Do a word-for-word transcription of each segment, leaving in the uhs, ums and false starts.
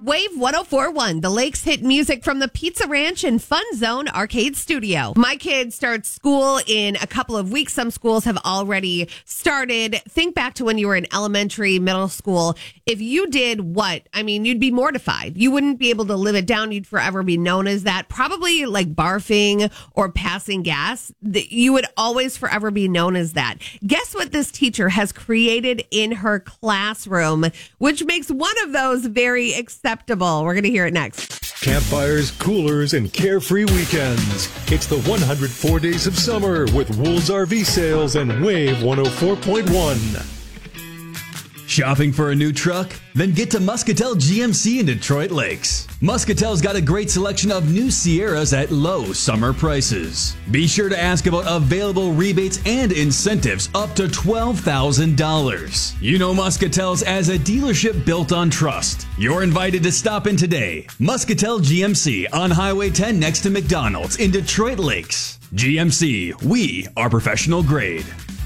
Wave one oh four point one, the Lakes hit music from the Pizza Ranch and Fun Zone Arcade Studio. My kid starts school in a couple of weeks. Some schools have already started. Think back to when you were in elementary, middle school. If you did what? I mean, you'd be mortified. You wouldn't be able to live it down. You'd forever be known as that. Probably like barfing or passing gas. You would always forever be known as that. Guess what this teacher has created in her classroom, which makes one of those very acceptable. We're going to hear it next. Campfires, coolers, and carefree weekends. It's the one hundred four days of summer with Wool's R V Sales and Wave one oh four point one. Shopping for a new truck? Then get to Muscatel G M C in Detroit Lakes. Muscatel's got a great selection of new Sierras at low summer prices. Be sure to ask about available rebates and incentives up to twelve thousand dollars. You know Muscatel's as a dealership built on trust. You're invited to stop in today. Muscatel G M C on Highway ten next to McDonald's in Detroit Lakes. G M C, we are professional grade.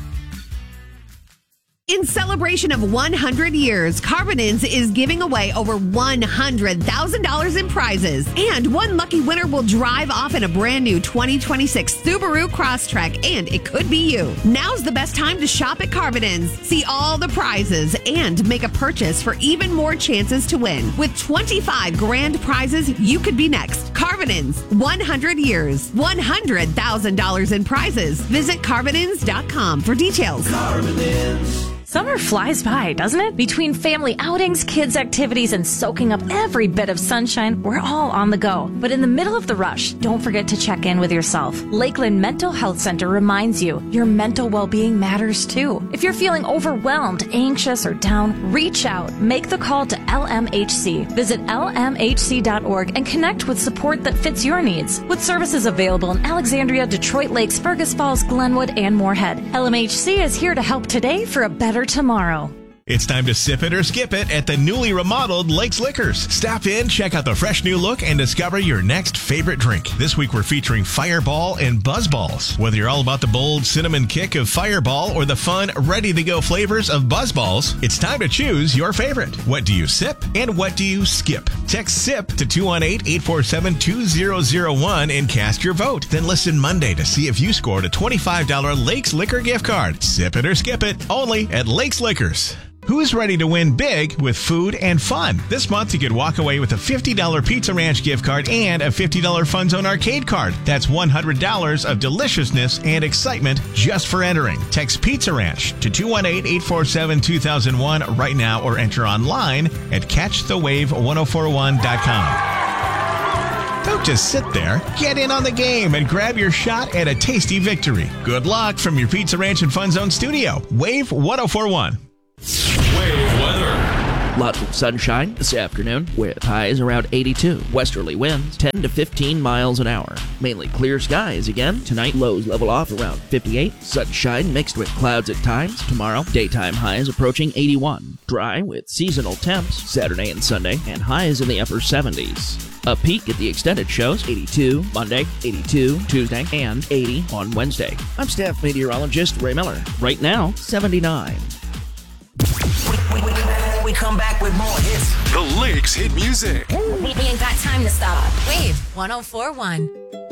In celebration of one hundred years, Carbonins is giving away over one hundred thousand dollars in prizes. And one lucky winner will drive off in a brand new twenty twenty-six Subaru Crosstrek, and it could be you. Now's the best time to shop at Carbonins. See all the prizes and make a purchase for even more chances to win. With twenty-five grand prizes, you could be next. Carbonins, one hundred years, one hundred thousand dollars in prizes. Visit Carbonins dot com for details. Carbonins. Summer flies by, doesn't it? Between family outings, kids' activities, and soaking up every bit of sunshine, we're all on the go. But in the middle of the rush, don't forget to check in with yourself. Lakeland Mental Health Center reminds you your mental well-being matters too. If you're feeling overwhelmed, anxious, or down, reach out. Make the call to L M H C. Visit L M H C dot org and connect with support that fits your needs. With services available in Alexandria, Detroit Lakes, Fergus Falls, Glenwood, and Moorhead, L M H C is here to help today for a better tomorrow. It's time to sip it or skip it at the newly remodeled Lakes Liquors. Stop in, check out the fresh new look, and discover your next favorite drink. This week we're featuring Fireball and Buzzballs. Whether you're all about the bold cinnamon kick of Fireball or the fun, ready-to-go flavors of Buzzballs, it's time to choose your favorite. What do you sip and what do you skip? Text SIP to two one eight, eight four seven, two zero zero one and cast your vote. Then listen Monday to see if you scored a twenty-five dollars Lakes Liquor gift card. Sip it or skip it, only at Lakes Liquors. Who's ready to win big with food and fun? This month, you could walk away with a fifty dollars Pizza Ranch gift card and a fifty dollars Fun Zone arcade card. That's one hundred dollars of deliciousness and excitement just for entering. Text Pizza Ranch to two one eight, eight four seven, two thousand one right now or enter online at catch the wave one oh four one dot com. Don't just sit there. Get in on the game and grab your shot at a tasty victory. Good luck from your Pizza Ranch and Fun Zone studio. Wave one oh four point one. Wave weather. Lots of sunshine this afternoon with highs around eighty-two. Westerly winds ten to fifteen miles an hour. Mainly clear skies again. Tonight lows level off around fifty-eight. Sunshine mixed with clouds at times. Tomorrow daytime highs approaching eighty-one. Dry with seasonal temps Saturday and Sunday and highs in the upper seventies. A peek at the extended shows, eighty-two Monday, eighty-two Tuesday, and eighty on Wednesday. I'm staff meteorologist Ray Miller. Right now, seventy-nine. We, we, we come back with more hits. The Lakes hit music. We ain't got time to stop. Wave one oh four point one.